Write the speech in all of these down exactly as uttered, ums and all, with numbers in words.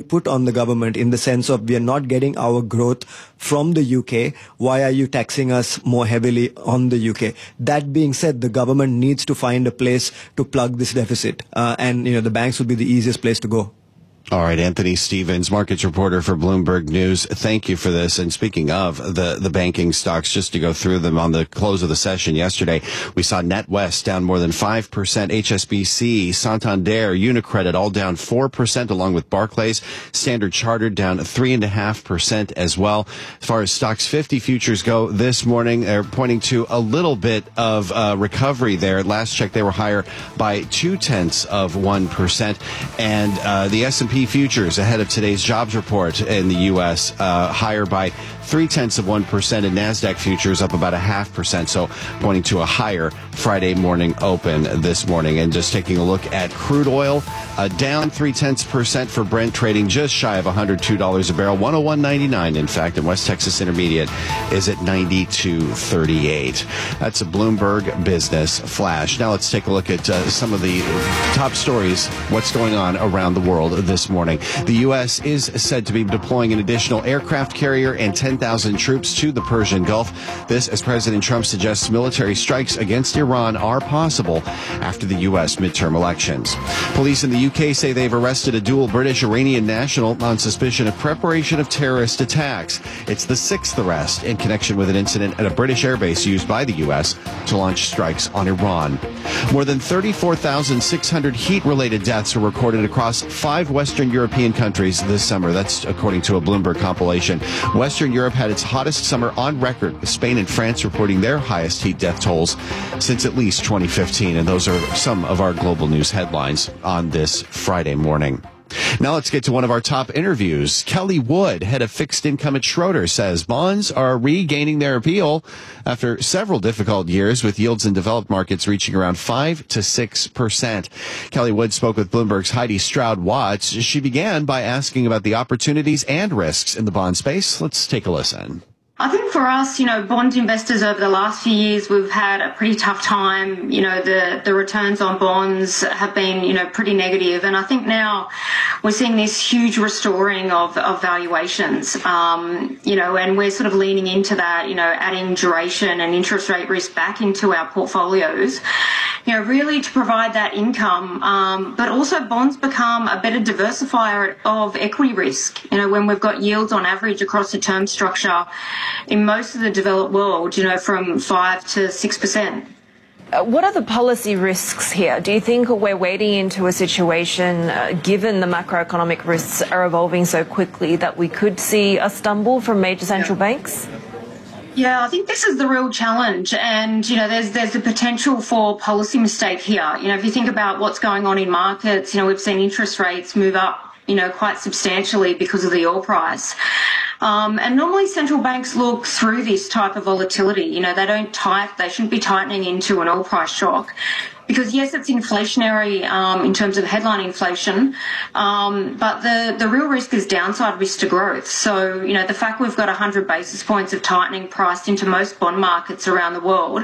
put on the government in the sense of we are not getting our growth from the U K. Why are you taxing us more heavily on the U K? That being said, the government needs to find a place to plug this deficit. Uh, and, you know, the banks would be the easiest place to go. All right, Anthony Stevens, markets reporter for Bloomberg News. Thank you for this. And speaking of the, the banking stocks, just to go through them on the close of the session yesterday, we saw NetWest down more than five percent, H S B C, Santander, Unicredit all down four percent, along with Barclays. Standard Chartered down three point five percent as well. As far as Stocks fifty futures go this morning, they're pointing to a little bit of uh, recovery there. Last check, they were higher by two-tenths of one percent. And uh, the S and P futures ahead of today's jobs report in the U S, uh, higher by three-tenths of one percent, and NASDAQ futures up about a half percent, so pointing to a higher Friday morning open this morning. And just taking a look at crude oil, uh, down three-tenths percent for Brent, trading just shy of one hundred two dollars a barrel, one oh one ninety-nine, in fact, and West Texas Intermediate is at ninety-two thirty-eight. That's a Bloomberg Business Flash. Now let's take a look at uh, some of the top stories, what's going on around the world this morning. The U S is said to be deploying an additional aircraft carrier and ten thousand troops to the Persian Gulf. This as President Trump suggests military strikes against Iran are possible after the U S midterm elections. Police in the U K say they've arrested a dual British-Iranian national on suspicion of preparation of terrorist attacks. It's the sixth arrest in connection with an incident at a British airbase used by the U S to launch strikes on Iran. More than thirty-four thousand six hundred heat-related deaths were recorded across five Western European countries this summer. That's according to a Bloomberg compilation. Western Europe had its hottest summer on record, with Spain and France reporting their highest heat death tolls since at least twenty fifteen. And those are some of our global news headlines on this Friday morning. Now let's get to one of our top interviews. Kelly Wood, head of fixed income at Schroeder, says bonds are regaining their appeal after several difficult years, with yields in developed markets reaching around five to six percent. Kelly Wood spoke with Bloomberg's Heidi Stroud-Watts. She began by asking about the opportunities and risks in the bond space. Let's take a listen. I think for us, you know, bond investors over the last few years, we've had a pretty tough time. You know, the, the returns on bonds have been, you know, pretty negative. And I think now we're seeing this huge restoring of, of valuations, um, you know, and we're sort of leaning into that, you know, adding duration and interest rate risk back into our portfolios, you know, really to provide that income. Um, but also bonds become a better diversifier of equity risk, you know, when we've got yields on average across the term structure in most of the developed world, you know, from five to six percent. Uh, what are the policy risks here? Do you think we're wading into a situation, uh, given the macroeconomic risks are evolving so quickly, that we could see a stumble from major central banks? Yeah, I think this is the real challenge. And, you know, there's there's the potential for policy mistake here. You know, if you think about what's going on in markets, you know, we've seen interest rates move up, you know, quite substantially because of the oil price. Um, and normally central banks look through this type of volatility. You know, they don't tight, they shouldn't be tightening into an oil price shock. Because, yes, it's inflationary um, in terms of headline inflation, um, but the, the real risk is downside risk to growth. So, you know, the fact we've got one hundred basis points of tightening priced into most bond markets around the world,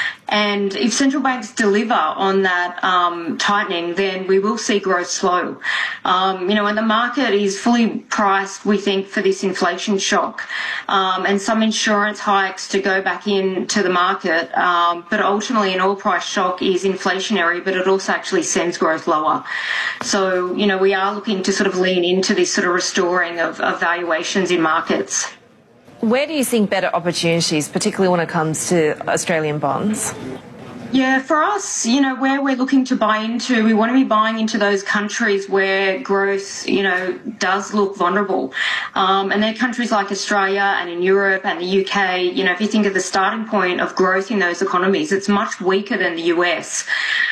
and if central banks deliver on that um, tightening, then we will see growth slow. Um, you know, and the market is fully priced, we think, for this inflation shock um, and some insurance hikes to go back into the market. Um, but ultimately, an oil price shock is inflationary, but it also actually sends growth lower. So, you know, we are looking to sort of lean into this sort of restoring of, of valuations in markets. Where do you think better opportunities, particularly when it comes to Australian bonds? Yeah, for us, you know, where we're looking to buy into, we want to be buying into those countries where growth, you know, does look vulnerable. Um, and they're countries like Australia and in Europe and the U K. You know, if you think of the starting point of growth in those economies, it's much weaker than the U S.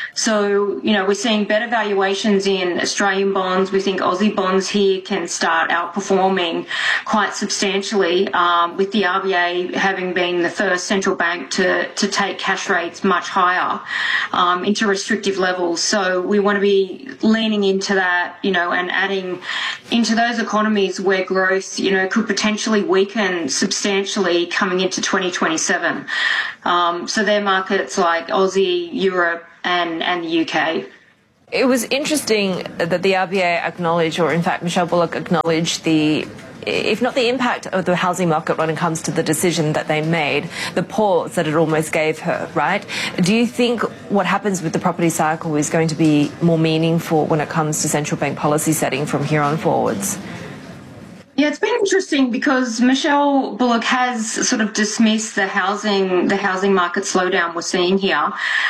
So, you know, we're seeing better valuations in Australian bonds. We think Aussie bonds here can start outperforming quite substantially, um, with the R B A having been the first central bank to, to take cash rates much higher um, into restrictive levels. So we want to be leaning into that, you know, and adding into those economies where growth, you know, could potentially weaken substantially coming into twenty twenty-seven. Um, so they're markets like Aussie, Europe, and, and the U K. It was interesting that the R B A acknowledged, or in fact Michelle Bullock acknowledged the, if not the impact of the housing market when it comes to the decision that they made, the pause that it almost gave her, right? Do you think what happens with the property cycle is going to be more meaningful when it comes to central bank policy setting from here on forwards? Yeah, it's been interesting because Michelle Bullock has sort of dismissed the housing the housing market slowdown we're seeing here,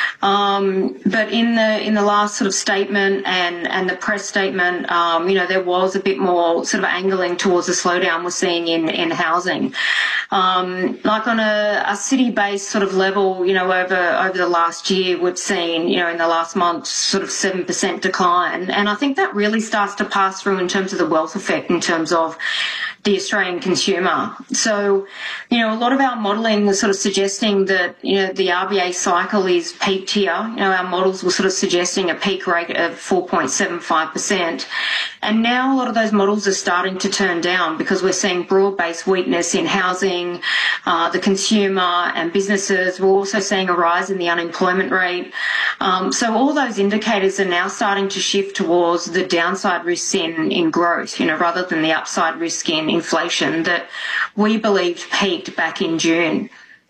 um, but in the in the last sort of statement and and the press statement, um, you know, there was a bit more sort of angling towards the slowdown we're seeing in in housing, um, like on a, a city-based sort of level. You know, over over the last year, we've seen, you know, in the last month, sort of seven percent decline, and I think that really starts to pass through in terms of the wealth effect, in terms of the Australian consumer. So, you know, a lot of our modelling was sort of suggesting that, you know, the R B A cycle is peaked here. You know, our models were sort of suggesting a peak rate of four point seven five percent. And now a lot of those models are starting to turn down because we're seeing broad-based weakness in housing, uh, the consumer and businesses. We're also seeing a rise in the unemployment rate. Um, so all those indicators are now starting to shift towards the downside risks in, in growth, you know, rather than the upside risk in inflation that we believed peaked back in June.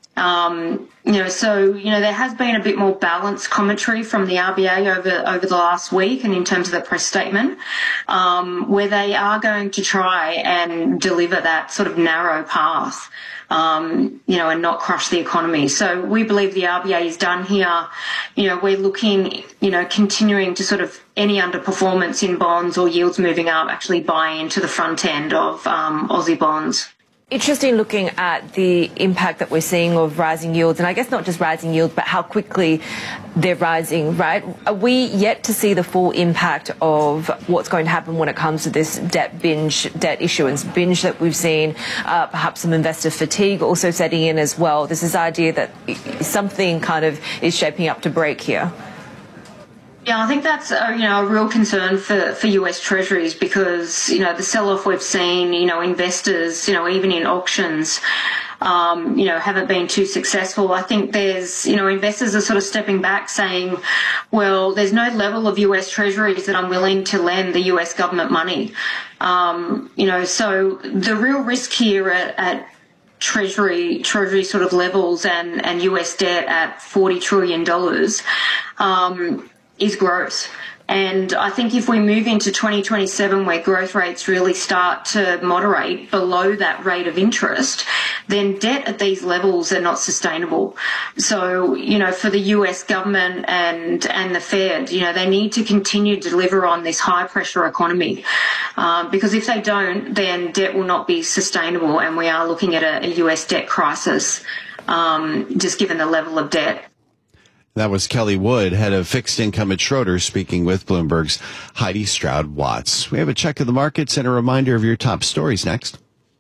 Um, you know, so, you know, there has been a bit more balanced commentary from the R B A over, over the last week, and in terms of the press statement, um, where they are going to try and deliver that sort of narrow path, um, you know, and not crush the economy. So we believe the R B A is done here. You know, we're looking, you know, continuing to sort of any underperformance in bonds or yields moving up actually buy into the front end of um, Aussie bonds. Interesting looking at the impact that we're seeing of rising yields, and I guess not just rising yields, but how quickly they're rising, right? Are we yet to see the full impact of what's going to happen when it comes to this debt binge, debt issuance binge that we've seen, uh, perhaps some investor fatigue also setting in as well? There's this idea that something kind of is shaping up to break here. Yeah, I think that's a, you know, a real concern for, for U S Treasuries because, you know, the sell-off we've seen, you know, investors, you know, even in auctions, um, you know, haven't been too successful. I think there's, you know, investors are sort of stepping back saying, well, there's no level of U S Treasuries that I'm willing to lend the U S government money. Um, you know, so the real risk here at, at Treasury, Treasury sort of levels and, and U S debt at forty trillion dollars, um, is growth. And I think if we move into twenty twenty-seven where growth rates really start to moderate below that rate of interest, then debt at these levels are not sustainable. So, you know, for the U S government and, and the Fed, you know, they need to continue to deliver on this high pressure economy. Uh, because if they don't, then debt will not be sustainable. And we are looking at a, a U S debt crisis, um, just given the level of debt. That was Kelly Wood, head of fixed income at Schroeder, speaking with Bloomberg's Heidi Stroud-Watts. We have a check of the markets and a reminder of your top stories next.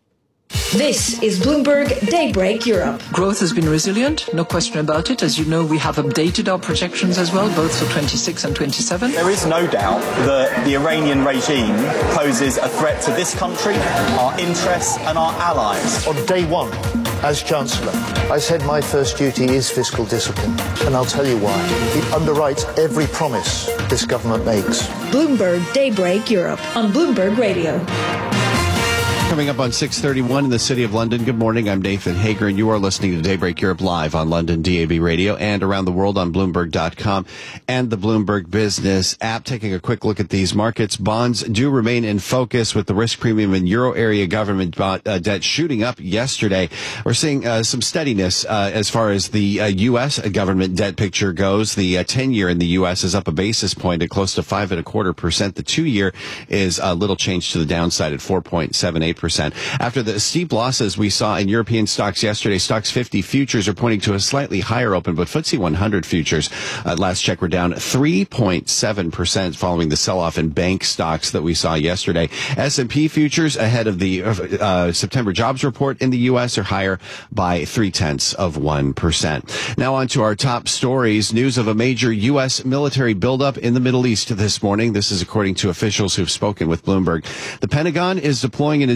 This is Bloomberg Daybreak Europe. Growth has been resilient, no question about it. As you know, we have updated our projections as well, both for twenty-six and twenty-seven. There is no doubt that the Iranian regime poses a threat to this country, our interests and our allies. On day one, as Chancellor, I said my first duty is fiscal discipline, and I'll tell you why. It underwrites every promise this government makes. Bloomberg Daybreak Europe on Bloomberg Radio. Coming up on six thirty-one in the City of London. Good morning. I'm Nathan Hager, and you are listening to Daybreak Europe live on London D A B Radio and around the world on Bloomberg dot com and the Bloomberg Business app. Taking a quick look at these markets. Bonds do remain in focus with the risk premium in euro area government uh, debt shooting up yesterday. We're seeing uh, some steadiness uh, as far as the uh, U S government debt picture goes. The uh, ten-year in the U S is up a basis point at close to five and a quarter percent. The two-year is a little change to the downside at four point seven eight percent. After the steep losses we saw in European stocks yesterday, Stocks fifty futures are pointing to a slightly higher open, but F T S E one hundred futures, uh, last check, were down three point seven percent following the sell-off in bank stocks that we saw yesterday. S and P futures ahead of the uh, September jobs report in the U S are higher by three-tenths of one percent. Now on to our top stories. News of a major U S military buildup in the Middle East this morning. This is according to officials who've spoken with Bloomberg. The Pentagon is deploying an additional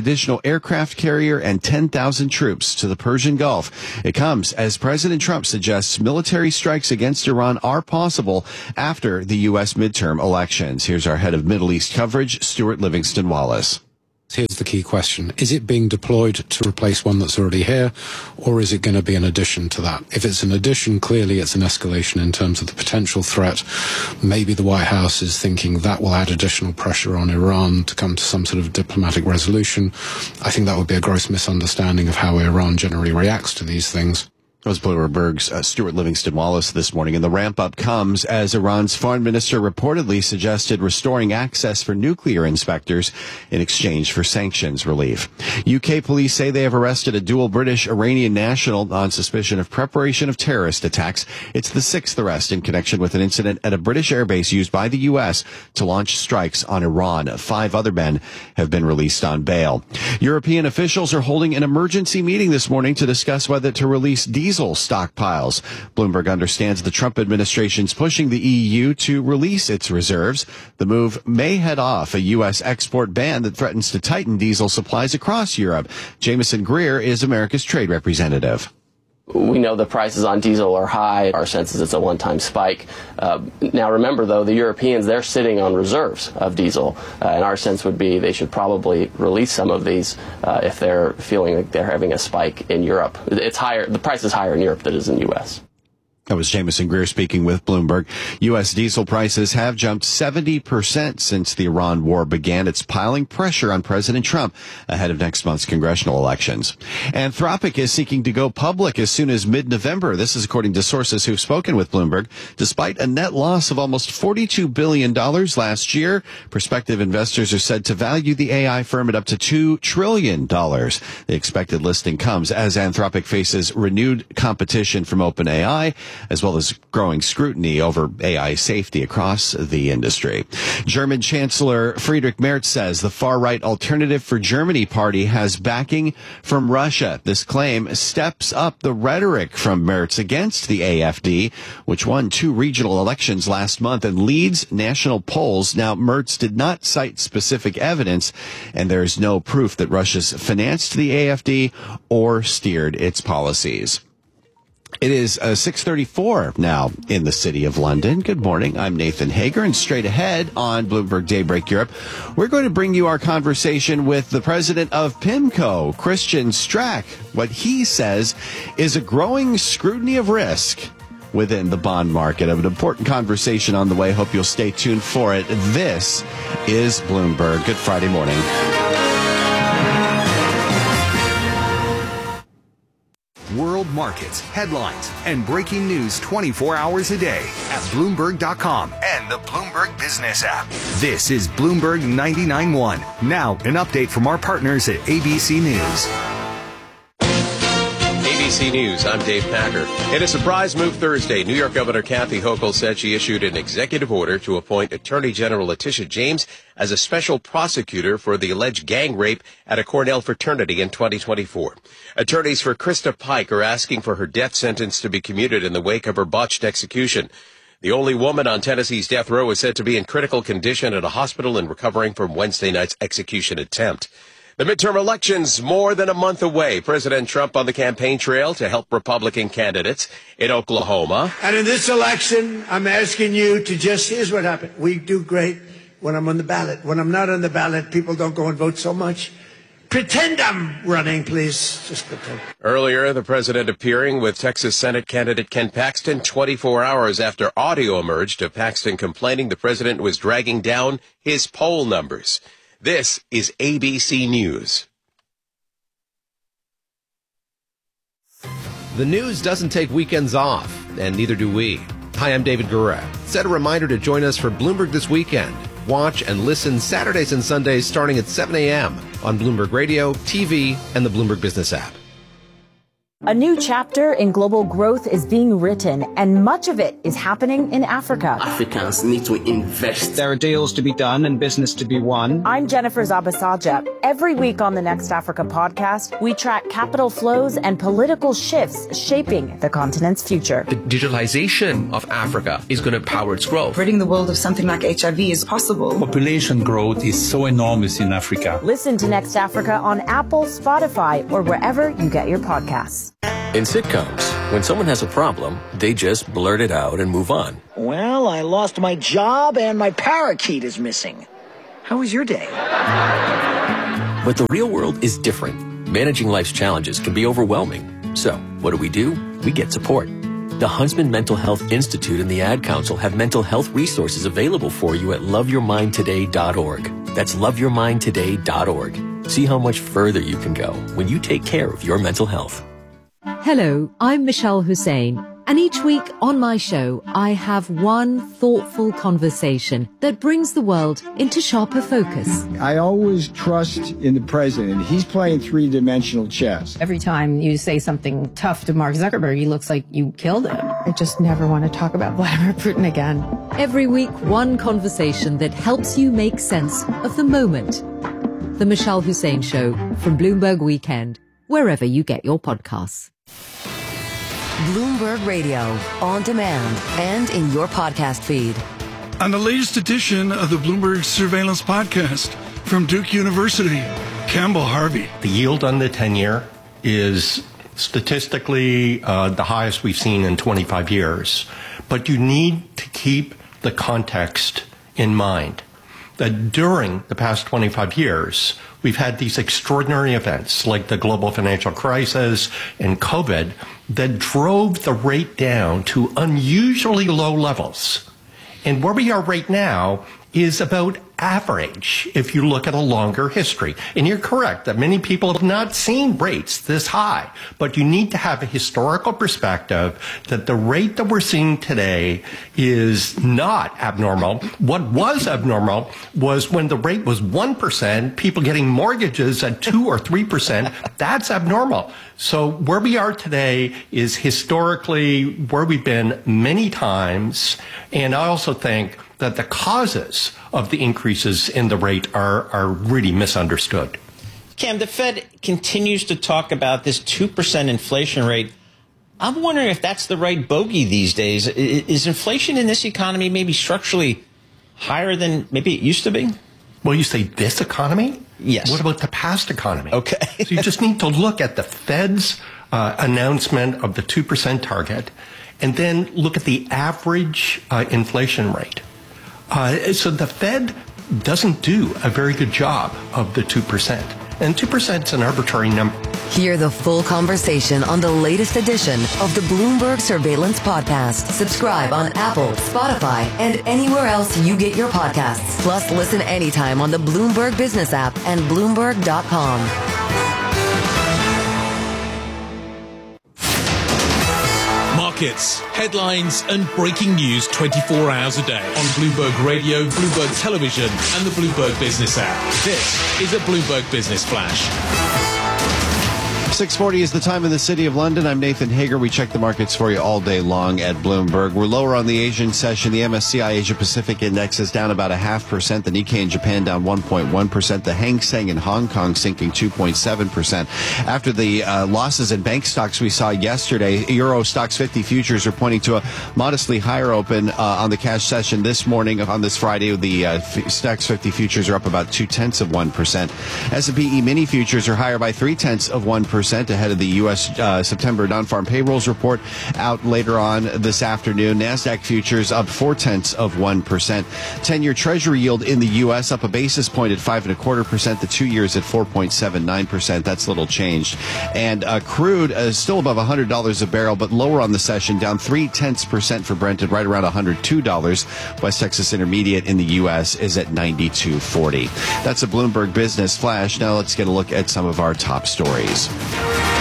additional aircraft carrier and ten thousand troops to the Persian Gulf. It comes as President Trump suggests military strikes against Iran are possible after the U S midterm elections. Here's our head of Middle East coverage, Stuart Livingston Wallace. Here's the key question. Is it being deployed to replace one that's already here, or is it going to be an addition to that? If it's an addition, clearly it's an escalation in terms of the potential threat. Maybe the White House is thinking that will add additional pressure on Iran to come to some sort of diplomatic resolution. I think that would be a gross misunderstanding of how Iran generally reacts to these things. That was Bloomberg's uh, Stuart Livingston Wallace this morning, and the ramp-up comes as Iran's foreign minister reportedly suggested restoring access for nuclear inspectors in exchange for sanctions relief. U K police say they have arrested a dual British-Iranian national on suspicion of preparation of terrorist attacks. It's the sixth arrest in connection with an incident at a British airbase used by the U S to launch strikes on Iran. Five other men have been released on bail. European officials are holding an emergency meeting this morning to discuss whether to release diesel stockpiles. Bloomberg understands the Trump administration's pushing the E U to release its reserves. The move may head off a U S export ban that threatens to tighten diesel supplies across Europe. Jameson Greer is America's trade representative. We know the prices on diesel are high. Our sense is it's a one-time spike. Uh, now, remember, though, the Europeans, they're sitting on reserves of diesel. Uh, and our sense would be they should probably release some of these uh, if they're feeling like they're having a spike in Europe. It's higher. The price is higher in Europe than it is in the U S. That was Jameson Greer speaking with Bloomberg. U S diesel prices have jumped seventy percent since the Iran war began. It's piling pressure on President Trump ahead of next month's congressional elections. Anthropic is seeking to go public as soon as mid-November. This is according to sources who've spoken with Bloomberg. Despite a net loss of almost forty-two billion dollars last year, prospective investors are said to value the A I firm at up to two trillion dollars. The expected listing comes as Anthropic faces renewed competition from OpenAI, as well as growing scrutiny over A I safety across the industry. German Chancellor Friedrich Merz says the far-right Alternative for Germany party has backing from Russia. This claim steps up the rhetoric from Merz against the A F D, which won two regional elections last month and leads national polls. Now, Merz did not cite specific evidence, and there is no proof that Russia's financed the A F D or steered its policies. It is uh, six thirty-four now in the city of London. Good morning. I'm Nathan Hager, and straight ahead on Bloomberg Daybreak Europe, we're going to bring you our conversation with the president of PIMCO, Christian Stracke. What he says is a growing scrutiny of risk within the bond market. An important conversation on the way. Hope you'll stay tuned for it. This is Bloomberg. Good Friday morning. World markets, headlines, and breaking news twenty-four hours a day at Bloomberg dot com and the Bloomberg Business app. This is Bloomberg ninety-nine point one. Now, an update from our partners at A B C News. A B C News, I'm Dave Packer. In a surprise move Thursday, New York Governor Kathy Hochul said she issued an executive order to appoint Attorney General Letitia James as a special prosecutor for the alleged gang rape at a Cornell fraternity in twenty twenty-four. Attorneys for Krista Pike are asking for her death sentence to be commuted in the wake of her botched execution. The only woman on Tennessee's death row is said to be in critical condition at a hospital and recovering from Wednesday night's execution attempt. The midterm elections more than a month away. President Trump on the campaign trail to help Republican candidates in Oklahoma. And in this election, I'm asking you to just, here's what happened. We do great when I'm on the ballot. When I'm not on the ballot, people don't go and vote so much. Pretend I'm running, please. Just pretend. Earlier, the president appearing with Texas Senate candidate Ken Paxton twenty-four hours after audio emerged of Paxton complaining the president was dragging down his poll numbers. This is A B C News. The news doesn't take weekends off, and neither do we. Hi, I'm David Gura. Set a reminder to join us for Bloomberg This Weekend. Watch and listen Saturdays and Sundays starting at seven a.m. on Bloomberg Radio, T V, and the Bloomberg Business app. A new chapter in global growth is being written, and much of it is happening in Africa. Africans need to invest. There are deals to be done and business to be won. I'm Jennifer Zabasaja. Every week on the Next Africa podcast, we track capital flows and political shifts shaping the continent's future. The digitalization of Africa is going to power its growth. Ridding the world of something like H I V is possible. Population growth is so enormous in Africa. Listen to Next Africa on Apple, Spotify, or wherever you get your podcasts. In sitcoms, when someone has a problem, they just blurt it out and move on. Well, I lost my job and my parakeet is missing. How was your day? But the real world is different. Managing life's challenges can be overwhelming. So, what do we do? We get support. The Huntsman Mental Health Institute and the Ad Council have mental health resources available for you at love your mind today dot org. That's love your mind today dot org. See how much further you can go when you take care of your mental health. Hello, I'm Michelle Hussein, and each week on my show, I have one thoughtful conversation that brings the world into sharper focus. I always trust in the president. He's playing three-dimensional chess. Every time you say something tough to Mark Zuckerberg, he looks like you killed him. I just never want to talk about Vladimir Putin again. Every week, one conversation that helps you make sense of the moment. The Michelle Hussein Show from Bloomberg Weekend, wherever you get your podcasts. Bloomberg Radio, on demand and in your podcast feed. On the latest edition of the Bloomberg Surveillance Podcast from Duke University, Campbell Harvey. The yield on the ten-year is statistically uh, the highest we've seen in twenty-five years. But you need to keep the context in mind that during the past twenty-five years, we've had these extraordinary events like the global financial crisis and COVID that drove the rate down to unusually low levels. And where we are right now is about average if you look at a longer history. And you're correct that many people have not seen rates this high, but you need to have a historical perspective that the rate that we're seeing today is not abnormal. What was abnormal was when the rate was one percent, people getting mortgages at two or three percent. That's abnormal. So where we are today is historically where we've been many times. And I also think that the causes of the increases in the rate are, are really misunderstood. Cam, the Fed continues to talk about this two percent inflation rate. I'm wondering if that's the right bogey these days. Is inflation in this economy maybe structurally higher than maybe it used to be? Well, you say this economy? Yes. What about the past economy? Okay. So you just need to look at the Fed's uh, announcement of the two percent target and then look at the average uh, inflation rate. Uh, so the Fed doesn't do a very good job of the two percent. And two percent is an arbitrary number. Hear the full conversation on the latest edition of the Bloomberg Surveillance Podcast. Subscribe on Apple, Spotify, and anywhere else you get your podcasts. Plus, listen anytime on the Bloomberg Business app and Bloomberg dot com. Markets, headlines, and breaking news twenty-four hours a day on Bloomberg Radio, Bloomberg Television, and the Bloomberg Business app. This is a Bloomberg Business Flash. six forty is the time in the City of London. I'm Nathan Hager. We check the markets for you all day long at Bloomberg. We're lower on the Asian session. The M S C I Asia Pacific Index is down about a half percent. The Nikkei in Japan down one point one percent. The Hang Seng in Hong Kong sinking two point seven percent. After the uh, losses in bank stocks we saw yesterday, Euro Stoxx fifty futures are pointing to a modestly higher open uh, on the cash session this morning. On this Friday, the uh, Stoxx fifty futures are up about two-tenths of one percent. S and P E-mini futures are higher by three-tenths of one percent. Ahead of the U S uh, September non-farm payrolls report out later on this afternoon. NASDAQ futures up four-tenths of one percent. ten-year Treasury yield in the U S up a basis point at five and a quarter percent. The two years at four point seven nine percent. That's little changed. And uh, crude is still above one hundred dollars a barrel, but lower on the session, down three-tenths percent for Brent at right around one hundred two dollars. West Texas Intermediate in the U S is at ninety-two forty. That's a Bloomberg Business Flash. Now let's get a look at some of our top stories.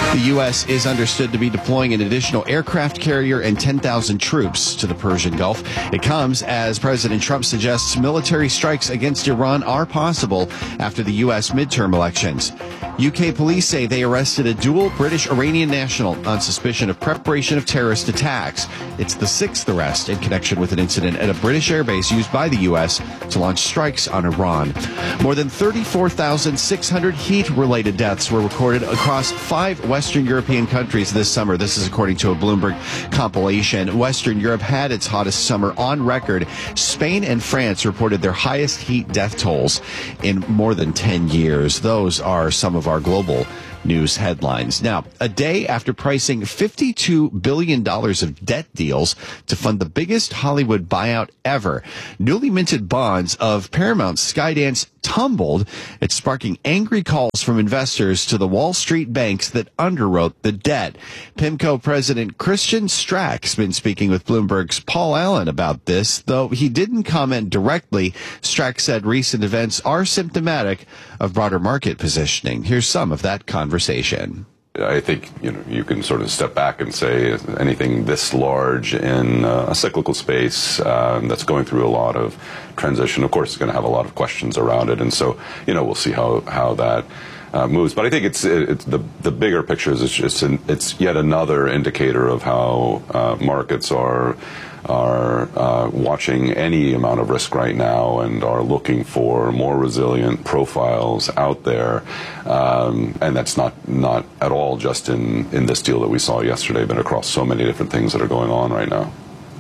The U S is understood to be deploying an additional aircraft carrier and ten thousand troops to the Persian Gulf. It comes as President Trump suggests military strikes against Iran are possible after the U S midterm elections. U K police say they arrested a dual British-Iranian national on suspicion of preparation of terrorist attacks. It's the sixth arrest in connection with an incident at a British airbase used by the U S to launch strikes on Iran. More than thirty-four thousand six hundred heat-related deaths were recorded across five Western European countries this summer. This is according to a Bloomberg compilation. Western Europe had its hottest summer on record. Spain and France reported their highest heat death tolls in more than ten years. Those are some of our global news headlines. Now, a day after pricing fifty-two billion dollars of debt deals to fund the biggest Hollywood buyout ever, newly minted bonds of Paramount Skydance tumbled. It's sparking angry calls from investors to the Wall Street banks that underwrote the debt. PIMCO President Christian Strack's been speaking with Bloomberg's Paul Allen about this, though he didn't comment directly. Strack said recent events are symptomatic of broader market positioning. Here's some of that conversation. I think you know you can sort of step back and say anything this large in uh, a cyclical space um, that's going through a lot of transition, of course, is going to have a lot of questions around it, and so you know we'll see how how that uh, moves. But I think it's it's the the bigger picture is it's just an, it's yet another indicator of how uh, markets are. are uh, watching any amount of risk right now and are looking for more resilient profiles out there. Um, and that's not, not at all just in, in this deal that we saw yesterday, but across so many different things that are going on right now.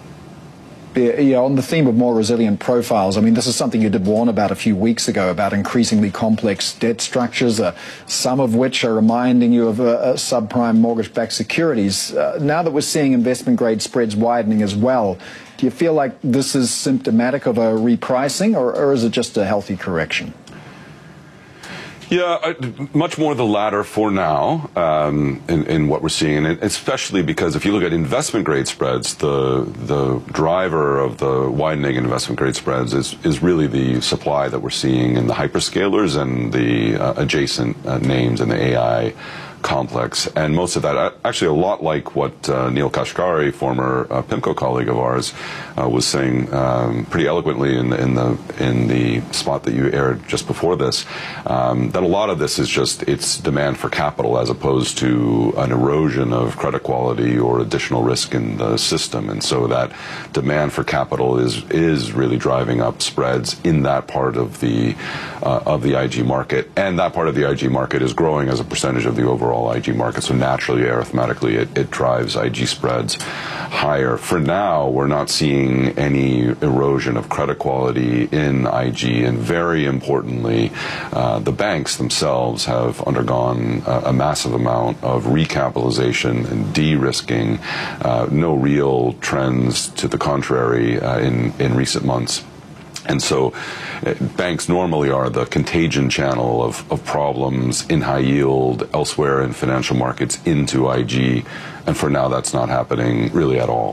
Yeah, on the theme of more resilient profiles, I mean, this is something you did warn about a few weeks ago, about increasingly complex debt structures, uh, some of which are reminding you of uh, uh, subprime mortgage-backed securities. Uh, now that we're seeing investment-grade spreads widening as well, do you feel like this is symptomatic of a repricing, or, or is it just a healthy correction? Yeah, much more the latter for now um, in, in what we're seeing, and especially because if you look at investment grade spreads, the the driver of the widening in investment grade spreads is is really the supply that we're seeing in the hyperscalers and the uh, adjacent uh, names in the A I complex, and most of that actually a lot like what uh, Neel Kashkari, former uh, PIMCO colleague of ours, uh, was saying um, pretty eloquently in the, in the in the spot that you aired just before this. Um, that a lot of this is just it's demand for capital as opposed to an erosion of credit quality or additional risk in the system, and so that demand for capital is is really driving up spreads in that part of the uh, of the I G market, and that part of the I G market is growing as a percentage of the overall I G market, so naturally, arithmetically, it, it drives I G spreads higher. For now, we're not seeing any erosion of credit quality in I G, and very importantly, uh, the banks themselves have undergone a, a massive amount of recapitalization and de-risking. Uh, no real trends to the contrary uh, in, in recent months. And so uh, banks normally are the contagion channel of, of problems in high yield, elsewhere in financial markets, into I G. And for now, that's not happening really at all.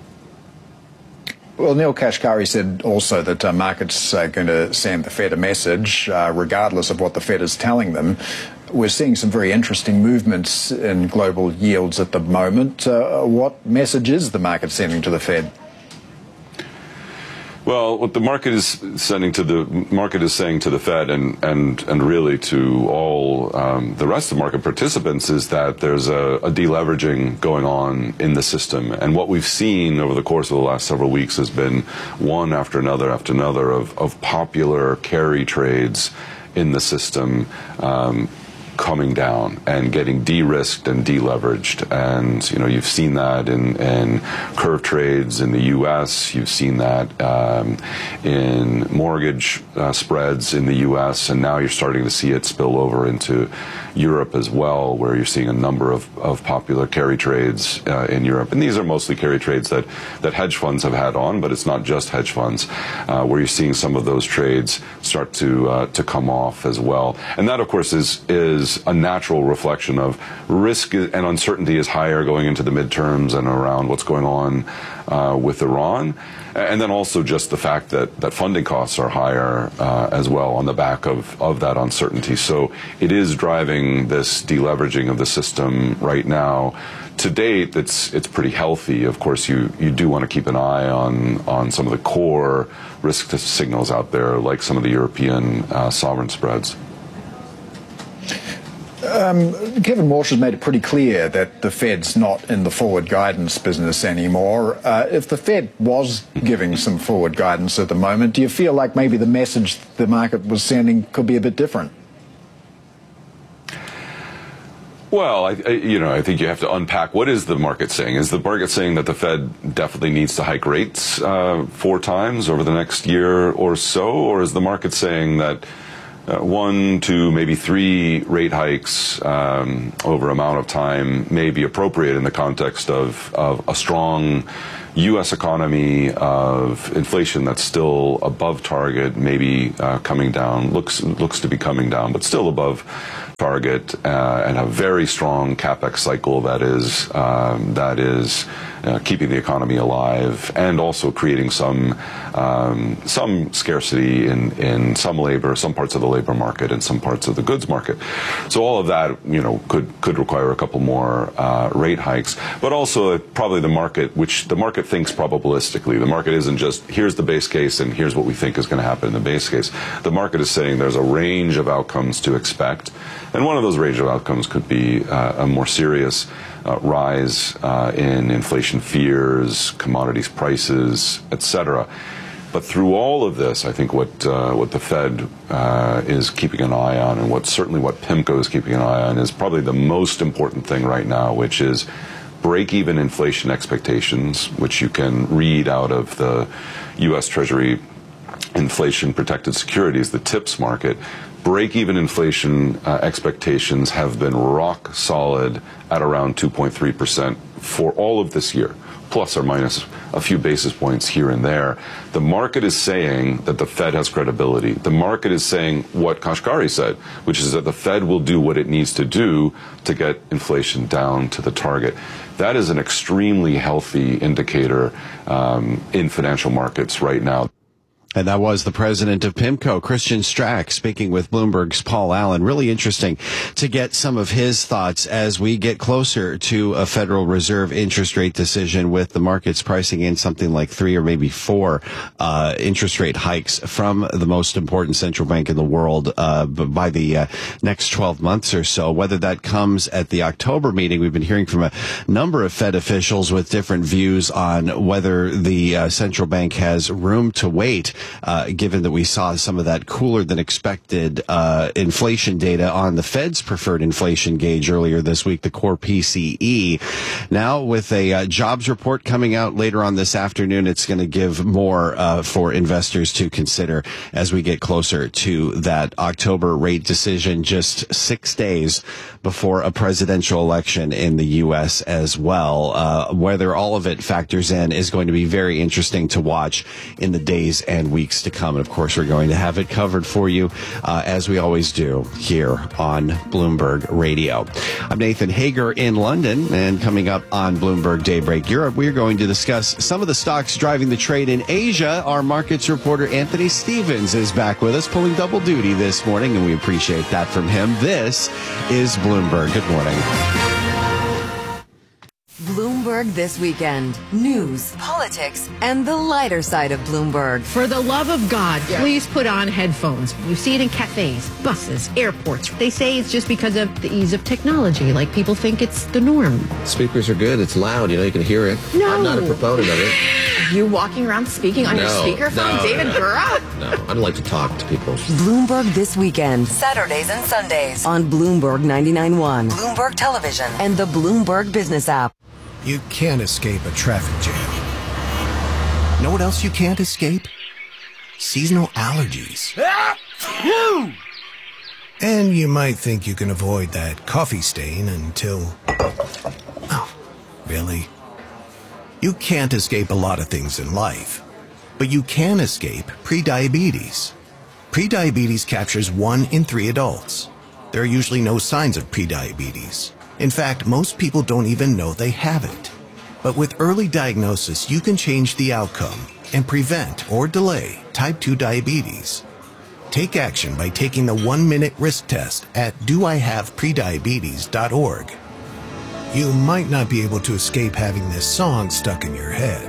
Well, Neel Kashkari said also that uh, markets are going to send the Fed a message, uh, regardless of what the Fed is telling them. We're seeing some very interesting movements in global yields at the moment. Uh, what message is the market sending to the Fed? Well, what the market is sending to the market is saying to the Fed and and and really to all um, the rest of the market participants is that there's a, a deleveraging going on in the system, and what we've seen over the course of the last several weeks has been one after another after another of of popular carry trades in the system. Um, coming down and getting de-risked and deleveraged. And, you know, you've seen that in, in curve trades in the U S. You've seen that um, in mortgage uh, spreads in the U S. And now you're starting to see it spill over into Europe as well, where you're seeing a number of, of popular carry trades uh, in Europe. And these are mostly carry trades that, that hedge funds have had on, but it's not just hedge funds, uh, where you're seeing some of those trades start to uh, to come off as well. And that, of course, is is is a natural reflection of risk and uncertainty is higher going into the midterms and around what's going on uh, with Iran. And then also just the fact that, that funding costs are higher uh, as well on the back of, of that uncertainty. So it is driving this deleveraging of the system right now. To date, it's it's pretty healthy. Of course, you, you do want to keep an eye on, on some of the core risk signals out there, like some of the European uh, sovereign spreads. Um, Kevin Walsh has made it pretty clear that the Fed's not in the forward guidance business anymore. Uh, if the Fed was giving some forward guidance at the moment, do you feel like maybe the message the market was sending could be a bit different? Well, I, I, you know, I think you have to unpack what is the market saying. Is the market saying that the Fed definitely needs to hike rates uh, four times over the next year or so, or is the market saying that Uh, one, two, maybe three rate hikes um, over amount of time may be appropriate in the context of, of a strong U S economy, of inflation that's still above target, maybe uh, coming down, looks looks to be coming down, but still above target, uh, and a very strong capex cycle that is um, that is uh, keeping the economy alive, and also creating some um, some scarcity in in some labor, some parts of the labor market, and some parts of the goods market. So all of that, you know, could could require a couple more uh, rate hikes, but also probably the market, which the market thinks probabilistically. The market isn't just here's the base case and here's what we think is going to happen in the base case. The market is saying there's a range of outcomes to expect. And one of those range of outcomes could be uh, a more serious uh, rise uh, in inflation fears, commodities prices, et cetera. But through all of this, I think what uh, what the Fed uh, is keeping an eye on, and what certainly what PIMCO is keeping an eye on, is probably the most important thing right now, which is break-even inflation expectations, which you can read out of the U S Treasury inflation-protected securities, the TIPS market. Break-even inflation uh, expectations have been rock solid at around two point three percent for all of this year, plus or minus a few basis points here and there. The market is saying that the Fed has credibility. The market is saying what Kashkari said, which is that the Fed will do what it needs to do to get inflation down to the target. That is an extremely healthy indicator um, in financial markets right now. And that was the president of PIMCO, Christian Strach, speaking with Bloomberg's Paul Allen. Really interesting to get some of his thoughts as we get closer to a Federal Reserve interest rate decision, with the markets pricing in something like three or maybe four uh interest rate hikes from the most important central bank in the world uh by the uh, next twelve months or so. Whether that comes at the October meeting, we've been hearing from a number of Fed officials with different views on whether the uh, central bank has room to wait. Uh, given that we saw some of that cooler than expected uh, inflation data on the Fed's preferred inflation gauge earlier this week, the core P C E. Now, with a uh, jobs report coming out later on this afternoon, it's going to give more uh, for investors to consider as we get closer to that October rate decision, just six days before a presidential election in the U S as well. Uh, whether all of it factors in is going to be very interesting to watch in the days and weeks to come. And of course, we're going to have it covered for you, uh, as we always do here on Bloomberg Radio. I'm Nathan Hager in London, and coming up on Bloomberg Daybreak Europe, we're going to discuss some of the stocks driving the trade in Asia. Our markets reporter Anthony Stevens is back with us, pulling double duty this morning, and we appreciate that from him. This is Bloomberg. Good morning. Bloomberg This Weekend. News, politics, and the lighter side of Bloomberg. For the love of God, please put on headphones. You see it in cafes, buses, airports. They say it's just because of the ease of technology. Like, people think it's the norm. Speakers are good. It's loud. You know, you can hear it. No. I'm not a proponent of it. You walking around speaking on no, your speakerphone, no, David no, Gura? No, I don't like to talk to people. Bloomberg This Weekend. Saturdays and Sundays on Bloomberg ninety-nine point one, Bloomberg Television, and the Bloomberg Business app. You can't escape a traffic jam. Know what else you can't escape? Seasonal allergies. And you might think you can avoid that coffee stain until... Oh, really? You can't escape a lot of things in life, but you can escape prediabetes. Prediabetes captures one in three adults. there are usually no signs of prediabetes. In fact, most people don't even know they have it. But with early diagnosis, you can change the outcome and prevent or delay type two diabetes. Take action by taking the one-minute risk test at do I have prediabetes dot org. You might not be able to escape having this song stuck in your head,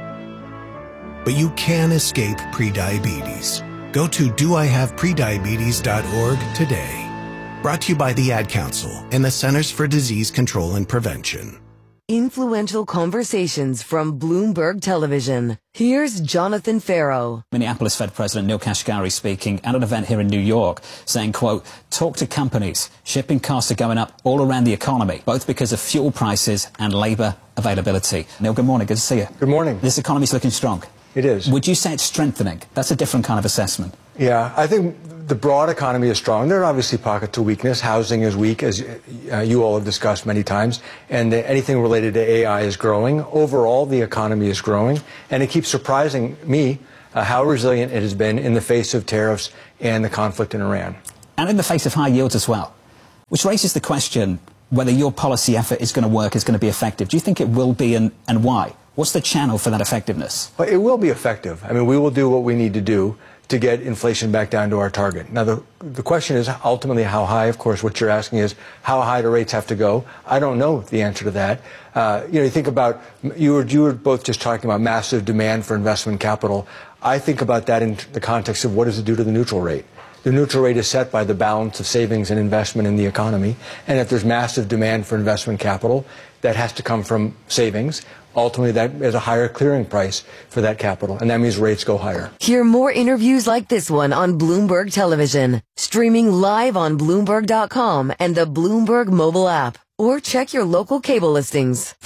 but you can escape prediabetes. Go to do I have prediabetes dot org today. Brought to you by the Ad Council and the Centers for Disease Control and Prevention. Influential conversations from Bloomberg Television. Here's Jonathan Farrow. Minneapolis Fed President Neil Kashkari speaking at an event here in New York, saying, quote, talk to companies. Shipping costs are going up all around the economy, both because of fuel prices and labor availability. Neil, good morning. Good to see you. Good morning. This economy's looking strong. It is. Would you say it's strengthening? That's a different kind of assessment. Yeah, I think the broad economy is strong. There are obviously pockets of weakness. Housing is weak, as uh, you all have discussed many times, and uh, anything related to A I is growing. Overall, the economy is growing, and it keeps surprising me uh, how resilient it has been in the face of tariffs and the conflict in Iran. And in the face of high yields as well, which raises the question whether your policy effort is going to work, is going to be effective. Do you think it will be, and, and why? What's the channel for that effectiveness? Well, it will be effective. I mean, we will do what we need to do to get inflation back down to our target. Now, the, the question is ultimately how high. Of course, what you're asking is how high do rates have to go? I don't know the answer to that. Uh, you know, you think about, you were, you were both just talking about massive demand for investment capital. I think about that in the context of what does it do to the neutral rate? The neutral rate is set by the balance of savings and investment in the economy. And if there's massive demand for investment capital, that has to come from savings. Ultimately, that is a higher clearing price for that capital, and that means rates go higher. Hear more interviews like this one on Bloomberg Television, streaming live on Bloomberg dot com and the Bloomberg mobile app, or check your local cable listings.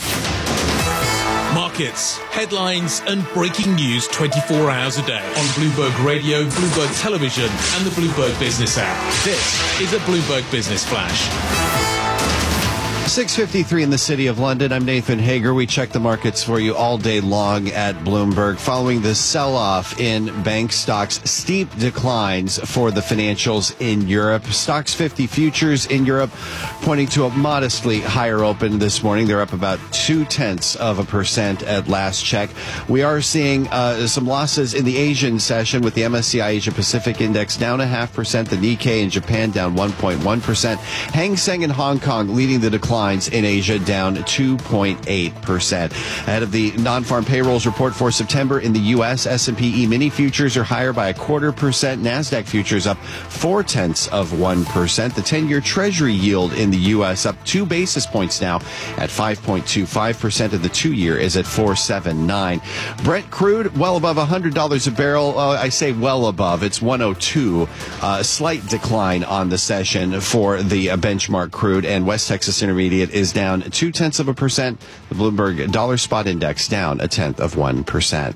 Markets, headlines, and breaking news twenty-four hours a day on Bloomberg Radio, Bloomberg Television, and the Bloomberg Business app. This is a Bloomberg Business Flash. six fifty-three in the City of London. I'm Nathan Hager. We check the markets for you all day long at Bloomberg. Following the sell-off in bank stocks, steep declines for the financials in Europe. Stocks fifty futures in Europe pointing to a modestly higher open this morning. They're up about two-tenths of a percent at last check. We are seeing uh, some losses in the Asian session with the M S C I Asia Pacific Index down a half percent. The Nikkei in Japan down one point one percent. Hang Seng in Hong Kong leading the decline. In Asia down two point eight percent. Ahead of the non-farm payrolls report for September in the U S, S and P E mini futures are higher by a quarter percent. NASDAQ futures up four-tenths of one percent. The ten-year Treasury yield in the U S up two basis points now at five point two five percent, and the two-year is at four point seven nine. Brent crude well above one hundred dollars a barrel. Uh, I say well above. It's one oh two. A uh, slight decline on the session for the uh, benchmark crude, and West Texas Intermediate is down two-tenths of a percent. The Bloomberg Dollar Spot Index down a tenth of one percent.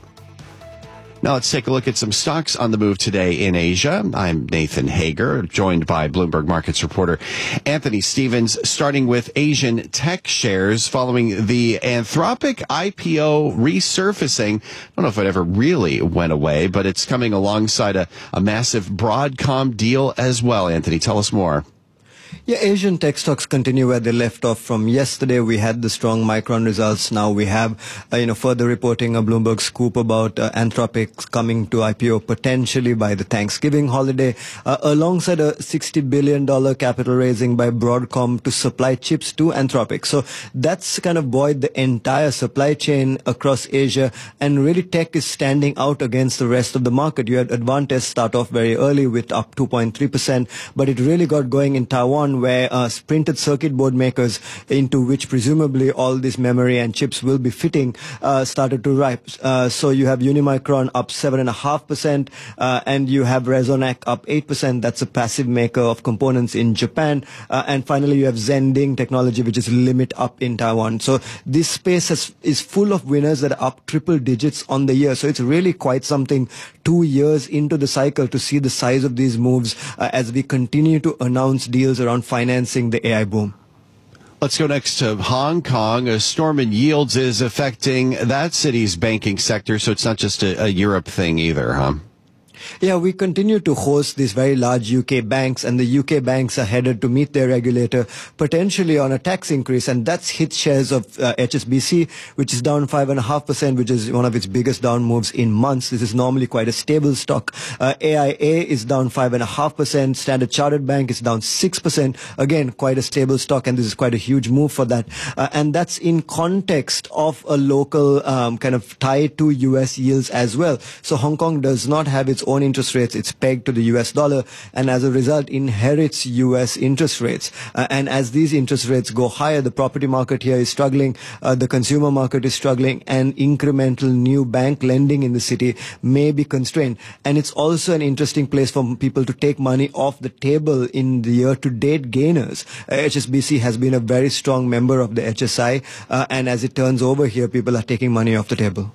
Now let's take a look at some stocks on the move today in Asia. I'm Nathan Hager, joined by Bloomberg Markets reporter Anthony Stevens, starting with Asian tech shares following the Anthropic I P O resurfacing. I don't know if it ever really went away, but it's coming alongside a, a massive Broadcom deal as well. Anthony, tell us more. Yeah, Asian tech stocks continue where they left off from yesterday. We had the strong Micron results. Now we have, uh, you know, further reporting a Bloomberg scoop about uh, Anthropic coming to I P O potentially by the Thanksgiving holiday, uh, alongside a sixty billion dollars capital raising by Broadcom to supply chips to Anthropic. So that's kind of buoyed the entire supply chain across Asia, and really tech is standing out against the rest of the market. You had Advantest start off very early with up two point three percent, but it really got going in Taiwan, where uh, printed circuit board makers, into which presumably all this memory and chips will be fitting, uh, started to rise. Uh, so you have Unimicron up seven point five percent, uh, and you have Resonac up eight percent. That's a passive maker of components in Japan. Uh, and finally, you have Zending Technology, which is limit up in Taiwan. So this space has, is full of winners that are up triple digits on the year. So it's really quite something two years into the cycle to see the size of these moves uh, as we continue to announce deals around financing the A I boom. Let's go next to Hong Kong. A storm in yields is affecting that city's banking sector, so it's not just a, a Europe thing either, huh? Yeah, we continue to host these very large U K banks, and the U K banks are headed to meet their regulator potentially on a tax increase, and that's hit shares of uh, H S B C, which is down five and a half percent, which is one of its biggest down moves in months. This is normally quite a stable stock. Uh, A I A is down five and a half percent. Standard Chartered Bank is down six percent. Again, quite a stable stock, and this is quite a huge move for that. Uh, and that's in context of a local um, kind of tie to U S yields as well. So Hong Kong does not have its own interest rates. It's pegged to the U S dollar, and as a result inherits U S interest rates. Uh, and as these interest rates go higher, the property market here is struggling, uh, the consumer market is struggling, and incremental new bank lending in the city may be constrained. And it's also an interesting place for people to take money off the table in the year-to-date gainers. Uh, H S B C has been a very strong member of the H S I, uh, and as it turns over here, people are taking money off the table.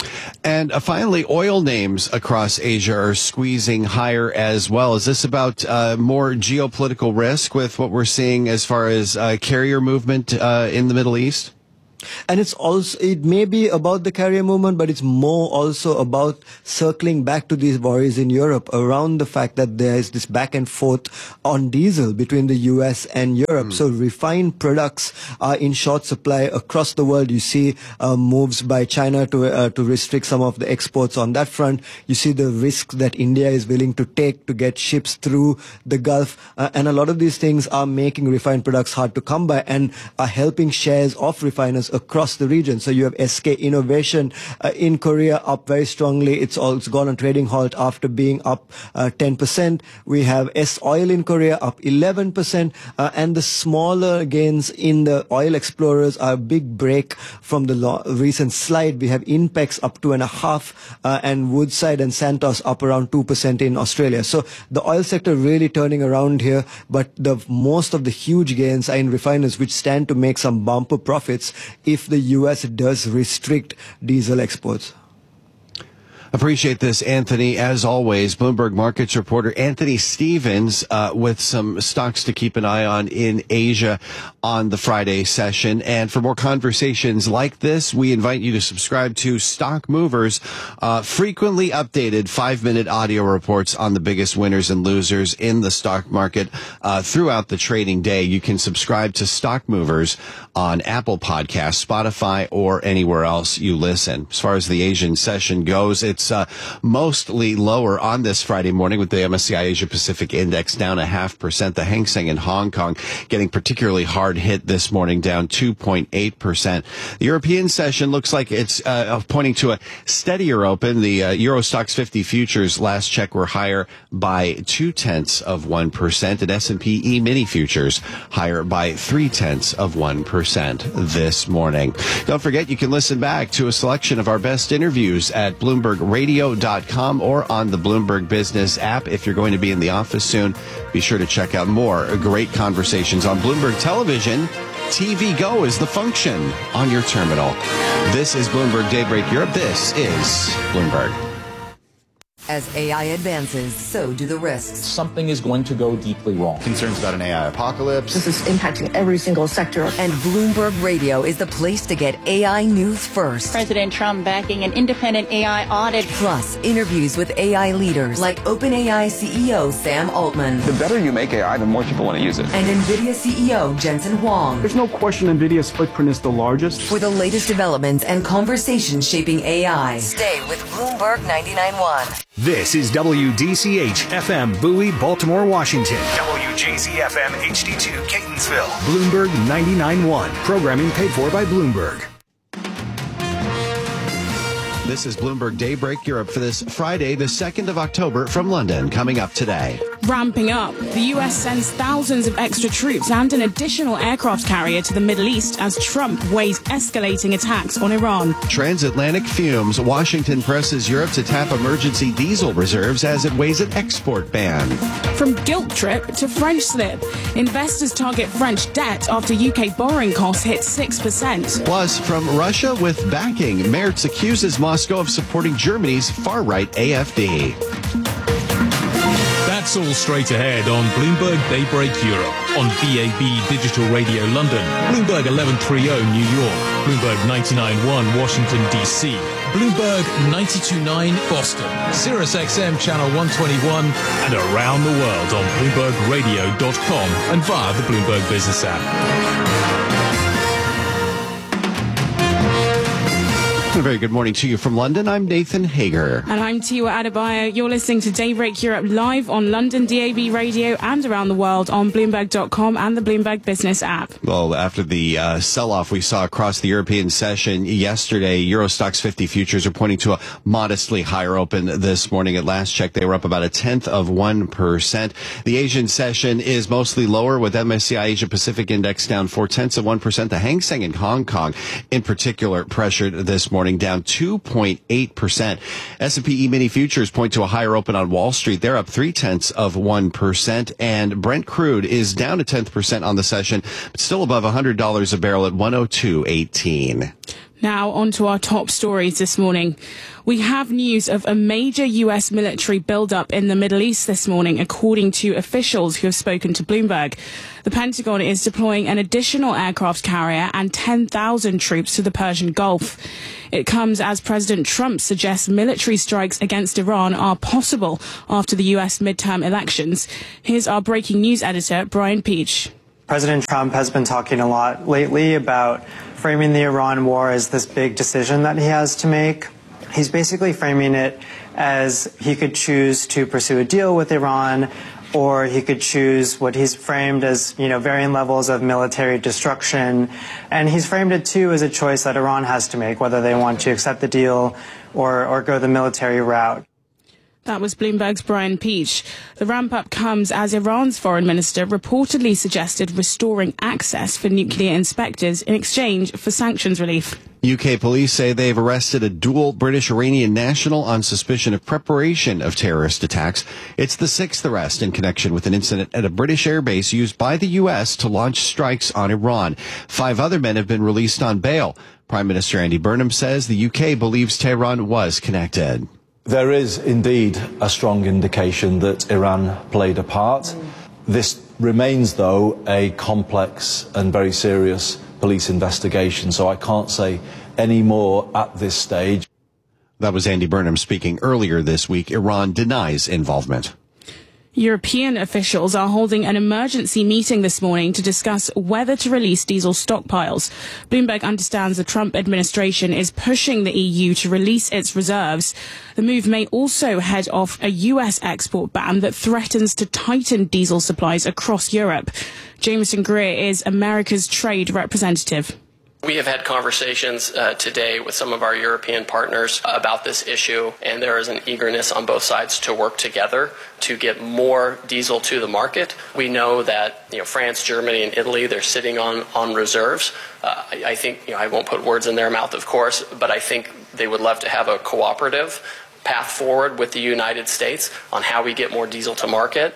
And uh, finally, oil names across Asia are squeezing higher as well. Is this about uh, more geopolitical risk with what we're seeing as far as uh, carrier movement uh, in the Middle East? And it's also, it may be about the carrier movement, but it's more also about circling back to these worries in Europe around the fact that there is this back and forth on diesel between the U S and Europe. Mm. So refined products are in short supply across the world. You see uh, moves by China to uh, to restrict some of the exports on that front. You see the risk that India is willing to take to get ships through the Gulf. Uh, and a lot of these things are making refined products hard to come by and are helping shares of refiners across the region. So you have S K Innovation uh, in Korea up very strongly. It's all it's gone on trading halt after being up uh, ten percent. We have S Oil in Korea up eleven percent, uh, and the smaller gains in the oil explorers are a big break from the lo- recent slide. We have Inpex up two and a half, uh, and Woodside and Santos up around two percent in Australia. So the oil sector really turning around here, but the most of the huge gains are in refiners, which stand to make some bumper profits if the U S does restrict diesel exports. Appreciate this, Anthony. As always, Bloomberg Markets reporter Anthony Stevens uh, with some stocks to keep an eye on in Asia on the Friday session. And for more conversations like this, we invite you to subscribe to Stock Movers, uh, frequently updated five-minute audio reports on the biggest winners and losers in the stock market uh, throughout the trading day. You can subscribe to Stock Movers on Apple Podcasts, Spotify, or anywhere else you listen. As far as the Asian session goes, it's uh, mostly lower on this Friday morning, with the M S C I Asia Pacific Index down a half percent. The Hang Seng in Hong Kong getting particularly hard hit this morning, down two point eight percent. The European session looks like it's uh, pointing to a steadier open. The uh, Euro Stoxx fifty futures last check were higher by two tenths of one percent, and S and P E-mini futures higher by three tenths of one percent this morning. Don't forget, you can listen back to a selection of our best interviews at Bloomberg radio dot com or on the Bloomberg Business app. If you're going to be in the office soon, be sure to check out more great conversations on Bloomberg Television. T V Go is the function on your terminal. This is Bloomberg Daybreak Europe. This is Bloomberg. As A I advances, so do the risks. Something is going to go deeply wrong. Concerns about an A I apocalypse. This is impacting every single sector. And Bloomberg Radio is the place to get A I news first. President Trump backing an independent A I audit. Plus, interviews with A I leaders like OpenAI C E O Sam Altman. The better you make A I, the more people want to use it. And NVIDIA C E O Jensen Huang. There's no question NVIDIA's footprint is the largest. For the latest developments and conversations shaping A I, stay with Bloomberg ninety-nine point one. This is W D C H F M Bowie, Baltimore, Washington. W J Z F M H D two Catonsville. Bloomberg ninety-nine point one. Programming paid for by Bloomberg. This is Bloomberg Daybreak Europe for this Friday, the second of October, from London, coming up today. Ramping up. The U S sends thousands of extra troops and an additional aircraft carrier to the Middle East as Trump weighs escalating attacks on Iran. Transatlantic fumes. Washington presses Europe to tap emergency diesel reserves as it weighs an export ban. From guilt trip to French slip. Investors target French debt after U K borrowing costs hit six percent. Plus, from Russia with backing. Merz accuses Moscow of supporting Germany's far-right A F D. That's all straight ahead on Bloomberg Daybreak Europe on B A B Digital Radio London, Bloomberg eleven thirty New York, Bloomberg ninety-nine point one Washington, D C, Bloomberg ninety-two point nine Boston, Sirius X M Channel one twenty-one, and around the world on Bloomberg Radio dot com and via the Bloomberg Business app. A very good morning to you from London. I'm Nathan Hager. And I'm Tiwa Adebayo. You're listening to Daybreak Europe live on London D A B radio and around the world on Bloomberg dot com and the Bloomberg Business app. Well, after the uh, sell-off we saw across the European session yesterday, Euro Stoxx fifty futures are pointing to a modestly higher open this morning. At last check, they were up about a tenth of one percent. The Asian session is mostly lower, with M S C I Asia Pacific Index down four tenths of one percent. The Hang Seng in Hong Kong, in particular, pressured this morning, down two point eight percent. S and P E-mini futures point to a higher open on Wall Street. They're up three tenths of one percent. And Brent crude is down a tenth percent on the session, but still above one hundred dollars a barrel at one oh two eighteen. Now on to our top stories this morning. We have news of a major U S military buildup in the Middle East this morning, according to officials who have spoken to Bloomberg. The Pentagon is deploying an additional aircraft carrier and ten thousand troops to the Persian Gulf. It comes as President Trump suggests military strikes against Iran are possible after the U S midterm elections. Here's our breaking news editor, Brian Peach. President Trump has been talking a lot lately about framing the Iran war as this big decision that he has to make. He's basically framing it as he could choose to pursue a deal with Iran, or he could choose what he's framed as, you know, varying levels of military destruction. And he's framed it, too, as a choice that Iran has to make, whether they want to accept the deal or, or go the military route. That was Bloomberg's Brian Peach. The ramp-up comes as Iran's foreign minister reportedly suggested restoring access for nuclear inspectors in exchange for sanctions relief. U K police say they've arrested a dual British-Iranian national on suspicion of preparation of terrorist attacks. It's the sixth arrest in connection with an incident at a British airbase used by the U S to launch strikes on Iran. Five other men have been released on bail. Prime Minister Andy Burnham says the U K believes Tehran was connected. There is indeed a strong indication that Iran played a part. This remains, though, a complex and very serious police investigation, so I can't say any more at this stage. That was Andy Burnham speaking earlier this week. Iran denies involvement. European officials are holding an emergency meeting this morning to discuss whether to release diesel stockpiles. Bloomberg understands the Trump administration is pushing the E U to release its reserves. The move may also head off a U S export ban that threatens to tighten diesel supplies across Europe. Jameson Greer is America's trade representative. We have had conversations uh, today with some of our European partners about this issue, and there is an eagerness on both sides to work together to get more diesel to the market. We know that, you know, France, Germany, and Italy, they're sitting on, on reserves. Uh, I, I think, you know, I won't put words in their mouth, of course, but I think they would love to have a cooperative path forward with the United States on how we get more diesel to market.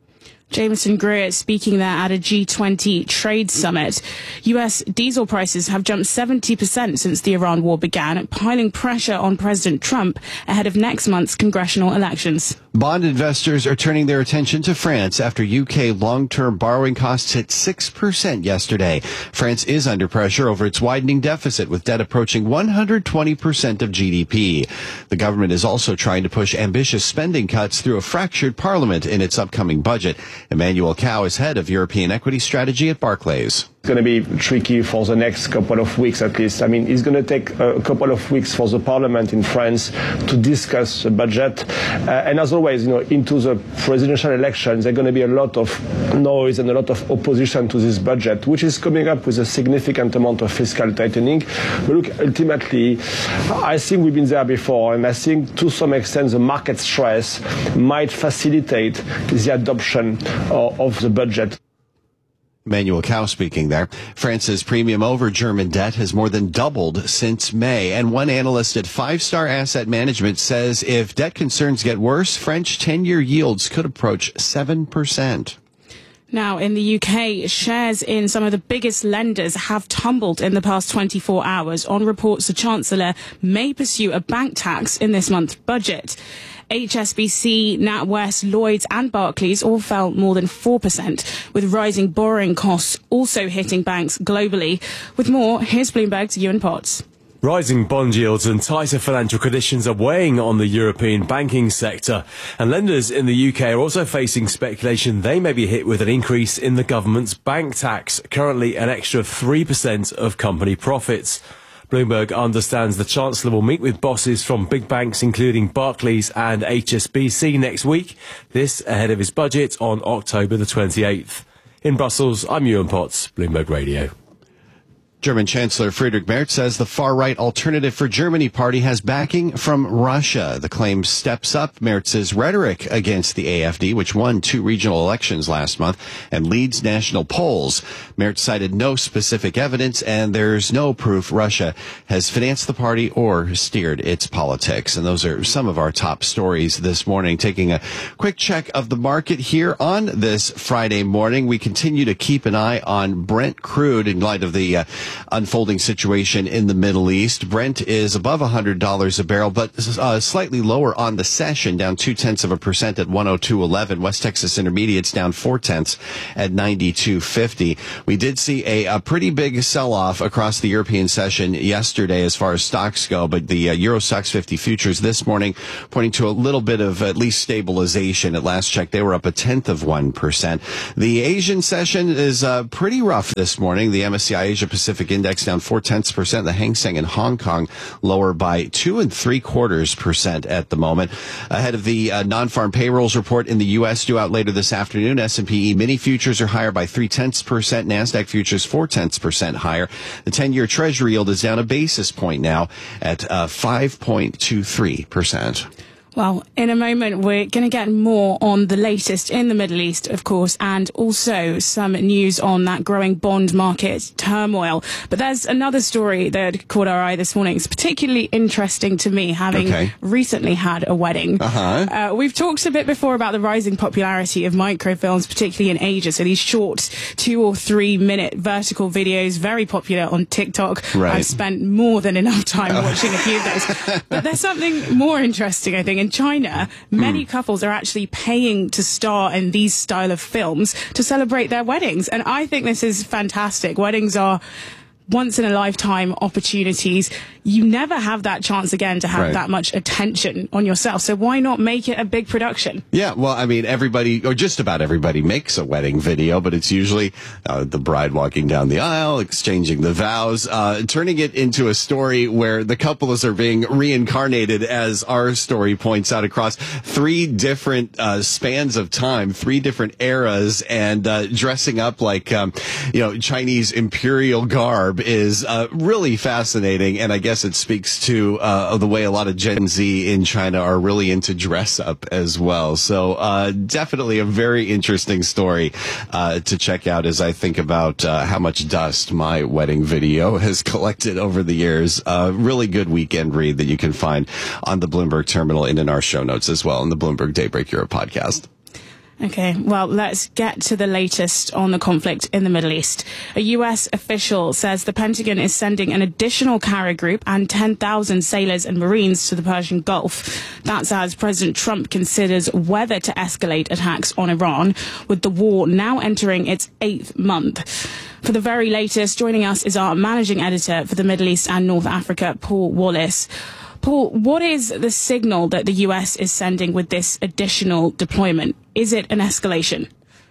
Jameson Greer speaking there at a G twenty trade summit. U S diesel prices have jumped seventy percent since the Iran war began, piling pressure on President Trump ahead of next month's congressional elections. Bond investors are turning their attention to France after U K long-term borrowing costs hit six percent yesterday. France is under pressure over its widening deficit, with debt approaching one hundred twenty percent of G D P. The government is also trying to push ambitious spending cuts through a fractured parliament in its upcoming budget. Emmanuel Cao is head of European equity strategy at Barclays. It's going to be tricky for the next couple of weeks at least. I mean, it's going to take a couple of weeks for the parliament in France to discuss the budget. Uh, and as always, you know, into the presidential elections, there's going to be a lot of noise and a lot of opposition to this budget, which is coming up with a significant amount of fiscal tightening. But look, ultimately, I think we've been there before, and I think to some extent the market stress might facilitate the adoption of, of the budget. Emmanuel Cao speaking there. France's premium over German debt has more than doubled since May, and one analyst at Five Star Asset Management says if debt concerns get worse, French ten-year yields could approach seven percent. Now, in the U K, shares in some of the biggest lenders have tumbled in the past twenty-four hours on reports the Chancellor may pursue a bank tax in this month's budget. H S B C, NatWest, Lloyds and Barclays all fell more than four percent, with rising borrowing costs also hitting banks globally. With more, here's Bloomberg's Ewan Potts. Rising bond yields and tighter financial conditions are weighing on the European banking sector, and lenders in the U K are also facing speculation they may be hit with an increase in the government's bank tax, currently an extra three percent of company profits. Bloomberg understands the Chancellor will meet with bosses from big banks including Barclays and H S B C next week, this ahead of his budget on October the twenty-eighth. In Brussels, I'm Ewan Potts, Bloomberg Radio. German Chancellor Friedrich Merz says the far-right Alternative for Germany party has backing from Russia. The claim steps up Merz's rhetoric against the A F D, which won two regional elections last month and leads national polls. Merz cited no specific evidence, and there's no proof Russia has financed the party or steered its politics. And those are some of our top stories this morning. Taking a quick check of the market here on this Friday morning, we continue to keep an eye on Brent crude in light of the uh, unfolding situation in the Middle East. Brent is above one hundred dollars a barrel, but uh, slightly lower on the session, down two-tenths of a percent at one oh two eleven. West Texas Intermediate's down four-tenths at ninety-two fifty. We did see a, a pretty big sell-off across the European session yesterday as far as stocks go, but the uh, Euro Stoxx fifty futures this morning pointing to a little bit of at least stabilization. At last check, they were up a tenth of one percent. The Asian session is uh, pretty rough this morning. The M S C I Asia Pacific Index down four tenths percent. The Hang Seng in Hong Kong lower by two and three quarters percent at the moment. Ahead of the uh, non-farm payrolls report in the U S due out later this afternoon, S and P E mini futures are higher by three tenths percent. NASDAQ futures four tenths percent higher. The ten-year Treasury yield is down a basis point now at uh, five point two three percent. Well, in a moment, we're going to get more on the latest in the Middle East, of course, and also some news on that growing bond market turmoil. But there's another story that caught our eye this morning. It's particularly interesting to me, having okay. recently had a wedding. Uh-huh. Uh, we've talked a bit before about the rising popularity of microfilms, particularly in Asia. So these short two or three minute vertical videos, very popular on TikTok. Right. I've spent more than enough time watching a few of those. But there's something more interesting, I think. In China, many mm. couples are actually paying to star in these style of films to celebrate their weddings. And I think this is fantastic. Weddings are once in a lifetime opportunities. You never have that chance again to have right. that much attention on yourself. So why not make it a big production? Yeah, well, I mean, everybody, or just about everybody, makes a wedding video, but it's usually uh, the bride walking down the aisle, exchanging the vows, uh, turning it into a story where the couples are being reincarnated, as our story points out, across three different uh, spans of time, three different eras, and uh, dressing up like, um, you know, Chinese imperial garb is uh, really fascinating, and I guess it speaks to uh, the way a lot of Gen Z in China are really into dress up as well. So uh, definitely a very interesting story uh, to check out as I think about uh, how much dust my wedding video has collected over the years. Uh, really good weekend read that you can find on the Bloomberg Terminal and in our show notes as well in the Bloomberg Daybreak Europe podcast. Okay, well, let's get to the latest on the conflict in the Middle East. A U S official says the Pentagon is sending an additional carrier group and ten thousand sailors and Marines to the Persian Gulf. That's as President Trump considers whether to escalate attacks on Iran, with the war now entering its eighth month. For the very latest, joining us is our managing editor for the Middle East and North Africa, Paul Wallace. Paul, what is the signal that the U S is sending with this additional deployment? Is it an escalation?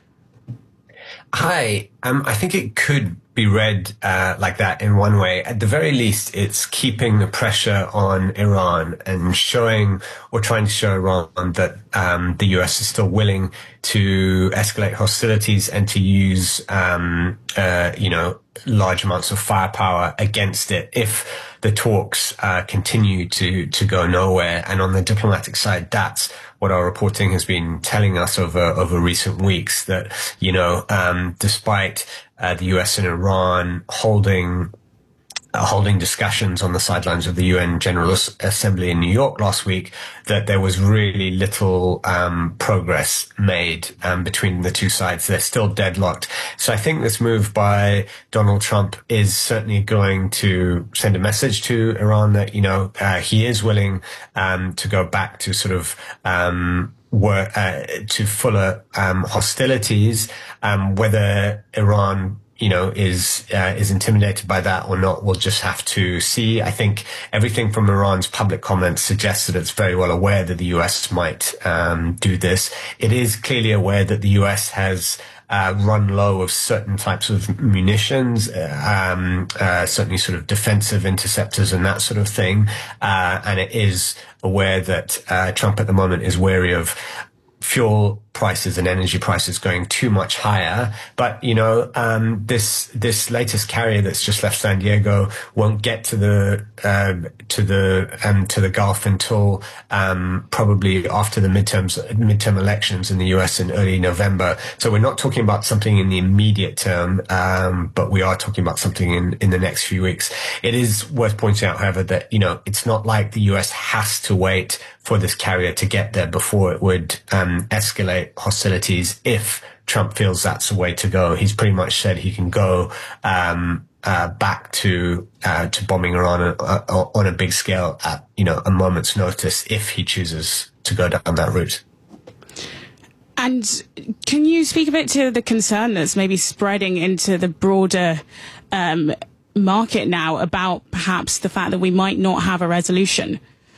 Hi, um, I think it could be read uh, like that in one way. At the very least, it's keeping the pressure on Iran and showing or trying to show Iran that um, the U S is still willing to escalate hostilities and to use, um, uh, you know, large amounts of firepower against it if the talks uh, continue to to go nowhere. And on the diplomatic side, that's what our reporting has been telling us over over recent weeks, that, you know, um, despite uh, the U S and Iran holding Uh, holding discussions on the sidelines of the U N General Assembly in New York last week, that there was really little um, progress made um, between the two sides. They're still deadlocked. So I think this move by Donald Trump is certainly going to send a message to Iran that, you know, uh, he is willing um, to go back to sort of um were uh, to fuller um, hostilities, um, whether Iran you know, is uh, is intimidated by that or not, we'll just have to see. I think everything from Iran's public comments suggests that it's very well aware that the U S might um, do this. It is clearly aware that the U S has uh, run low of certain types of munitions, um, uh, certainly sort of defensive interceptors and that sort of thing. Uh, and it is aware that uh, Trump at the moment is wary of fuel prices and energy prices going too much higher. But, you know, um, this, this latest carrier that's just left San Diego won't get to the, uh, to the, um, to the Gulf until, um, probably after the midterms, midterm elections in the U S in early November. So we're not talking about something in the immediate term, um, but we are talking about something in, in the next few weeks. It is worth pointing out, however, that, you know, it's not like the U S has to wait for this carrier to get there before it would, um, escalate hostilities if Trump feels that's the way to go. He's pretty much said he can go um uh back to uh to bombing Iran on, uh, on a big scale at, you know, a moment's notice if he chooses to go down that route. And can you speak a bit to the concern that's maybe spreading into the broader um market now about perhaps the fact that we might not have a resolution?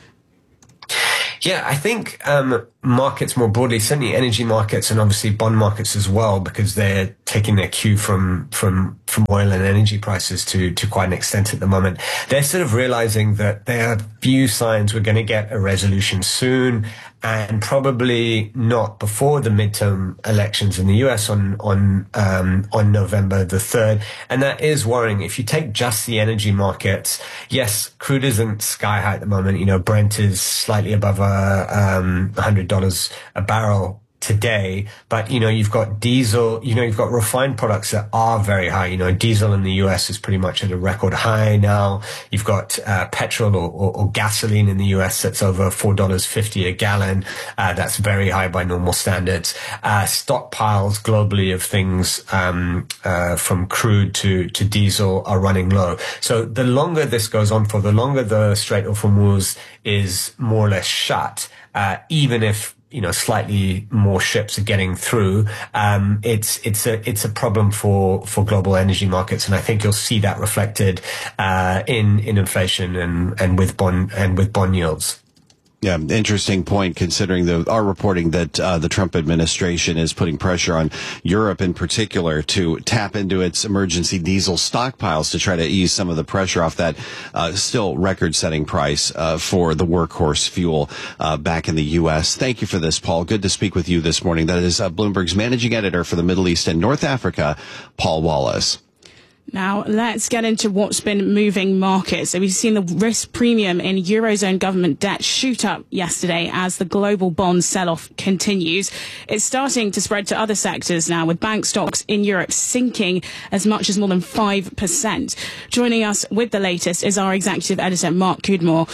Yeah, I think um markets more broadly, certainly energy markets and obviously bond markets as well, because they're taking their cue from from from oil and energy prices to to quite an extent at the moment. They're sort of realizing that there are few signs we're going to get a resolution soon, and probably not before the midterm elections in the U S on on um on November the third. And that is worrying. If you take just the energy markets, yes, crude isn't sky high at the moment. You know, Brent is slightly above uh, um one hundred dollars a barrel today, but, you know, you've got diesel, you know, you've got refined products that are very high. You know, diesel in the U S is pretty much at a record high now. You've got uh, petrol or, or, or gasoline in the U S that's over four dollars fifty a gallon. Uh, that's very high by normal standards. Uh, stockpiles globally of things um, uh, from crude to, to diesel are running low. So the longer this goes on for, the longer the Strait of Hormuz is more or less shut, uh, even if, you know, slightly more ships are getting through. Um, it's, it's a, it's a problem for, for global energy markets. And I think you'll see that reflected, uh, in, in inflation and, and with bond, and with bond yields. Yeah, interesting point, considering the our reporting that uh, the Trump administration is putting pressure on Europe in particular to tap into its emergency diesel stockpiles to try to ease some of the pressure off that uh, still record-setting price uh, for the workhorse fuel uh, back in the U S. Thank you for this, Paul. Good to speak with you this morning. That is uh, Bloomberg's managing editor for the Middle East and North Africa, Paul Wallace. Now, let's get into what's been moving markets. So we've seen the risk premium in Eurozone government debt shoot up yesterday as the global bond sell-off continues. It's starting to spread to other sectors now, with bank stocks in Europe sinking as much as more than five percent. Joining us with the latest is our executive editor, Mark Cudmore.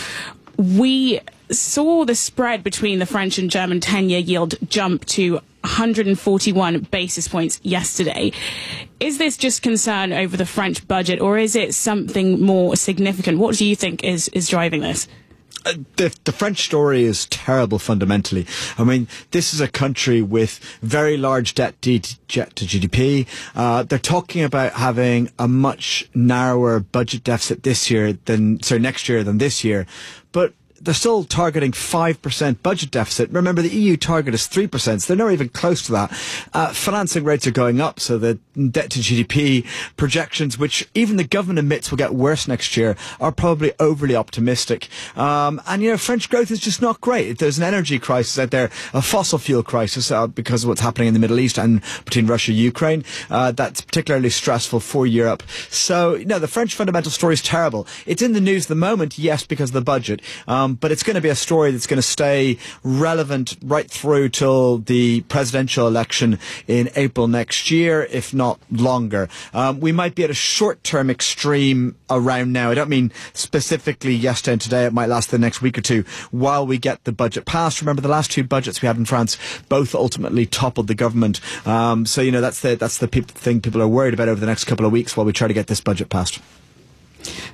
We saw the spread between the French and German ten-year yield jump to one hundred forty-one basis points yesterday. Is this just concern over the French budget, or is it something more significant? What do you think is, is driving this? Uh, the, the French story is terrible fundamentally. I mean, this is a country with very large debt to G D P. Uh, they're talking about having a much narrower budget deficit this year than, sorry, next year than this year. But they're still targeting five percent budget deficit. Remember, the E U target is three percent, so they're not even close to that. Uh, financing rates are going up, so the debt to G D P projections, which even the government admits will get worse next year, are probably overly optimistic. Um, and, you know, French growth is just not great. There's an energy crisis out there, a fossil fuel crisis uh, because of what's happening in the Middle East and between Russia and Ukraine. Uh, that's particularly stressful for Europe. So, you know, the French fundamental story is terrible. It's in the news at the moment, yes, because of the budget. Um, but it's going to be a story that's going to stay relevant right through till the presidential election in April next year, if not longer. Um, we might be at a short-term extreme around now. I don't mean specifically yesterday and today. It might last the next week or two while we get the budget passed. Remember, the last two budgets we had in France both ultimately toppled the government. Um, so, you know, that's the, that's the pe- thing people are worried about over the next couple of weeks while we try to get this budget passed.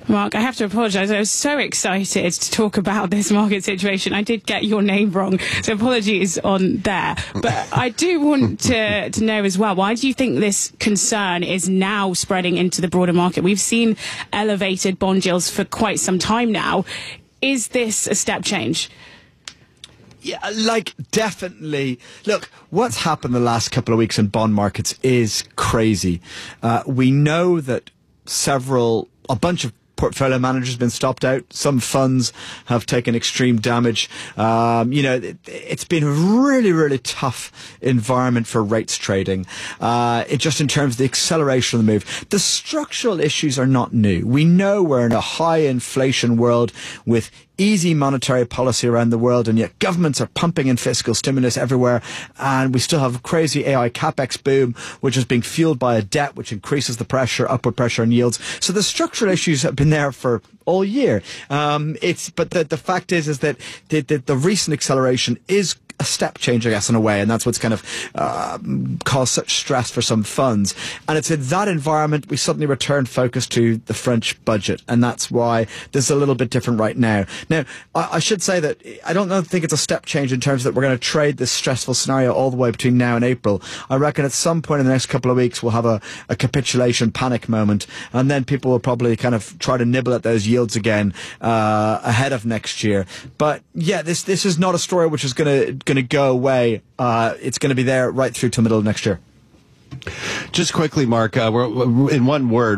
Mark, I have to apologise. I was so excited to talk about this market situation. I did get your name wrong, so apologies on there. But I do want to, to know as well, why do you think this concern is now spreading into the broader market? We've seen elevated bond yields for quite some time now. Is this a step change? Yeah, like, definitely. Look, what's happened the last couple of weeks in bond markets is crazy. Uh, we know that several, a bunch of portfolio managers have been stopped out. Some funds have taken extreme damage. Um, you know, it, it's been a really, really tough environment for rates trading. Uh, it just in terms of the acceleration of the move. The structural issues are not new. We know we're in a high inflation world with easy monetary policy around the world, and yet governments are pumping in fiscal stimulus everywhere, and we still have a crazy A I capex boom, which is being fueled by a debt which increases the pressure, upward pressure on yields. So the structural issues have been there for all year. Um, it's but the the fact is is that the, the, the recent acceleration is a step change, I guess, in a way, and that's what's kind of uh, caused such stress for some funds. And it's in that environment we suddenly return focus to the French budget, and that's why this is a little bit different right now. Now, I, I should say that I don't think it's a step change in terms that we're going to trade this stressful scenario all the way between now and April. I reckon at some point in the next couple of weeks we'll have a, a capitulation panic moment, and then people will probably kind of try to nibble at those yields again uh, ahead of next year. But yeah, this this is not a story which is going to going to go away. Uh, it's going to be there right through to the middle of next year. Just quickly, Mark, uh, we're, in one word,